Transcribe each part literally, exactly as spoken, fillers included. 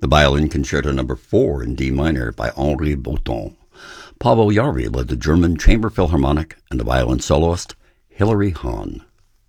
The Violin Concerto Number four in D minor by Henri Botton. Pavel Jarvi led the German Chamber Philharmonic and the violin soloist Hilary Hahn.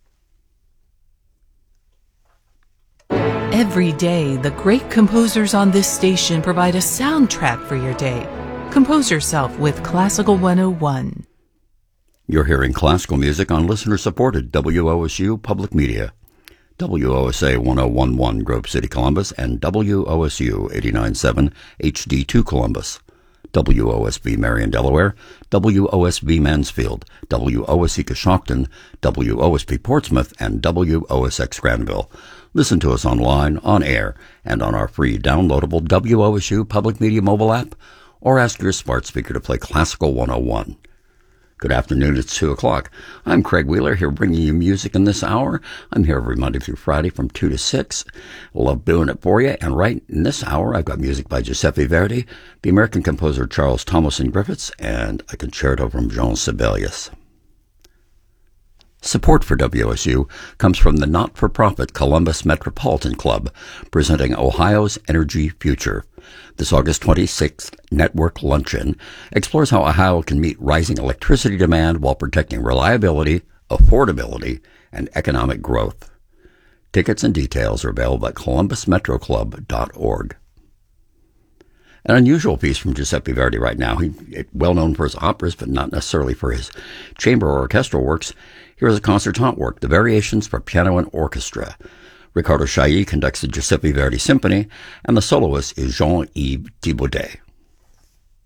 Every day, the great composers on this station provide a soundtrack for your day. Compose yourself with Classical one oh one. You're hearing classical music on listener-supported W O S U Public Media. W O S A one oh one point one Grove City, Columbus, and W O S U eighty-nine point seven H D two Columbus. W O S B Marion, Delaware, W O S B Mansfield, W O S C Coshocton, W O S B Portsmouth, and W O S X Granville. Listen to us online, on air, and on our free downloadable W O S U Public Media mobile app, or ask your smart speaker to play Classical one oh one. Good afternoon, it's two o'clock. I'm Craig Wheeler here bringing you music in this hour. I'm here every Monday through Friday from two to six. Love doing it for you. And right in this hour, I've got music by Giuseppe Verdi, the American composer Charles Thomason Griffiths, and a concerto from Jean Sibelius. Support for W O S U comes from the not-for-profit Columbus Metropolitan Club, presenting Ohio's Energy Future. This August twenty-sixth Network Luncheon explores how Ohio can meet rising electricity demand while protecting reliability, affordability, and economic growth. Tickets and details are available at columbus metro club dot org. An unusual piece from Giuseppe Verdi right now. He's well known for his operas, but not necessarily for his chamber or orchestral works. Here is a concertant work, The Variations for Piano and Orchestra. Ricardo Chailly conducts the Giuseppe Verdi Symphony, and the soloist is Jean-Yves Thibaudet.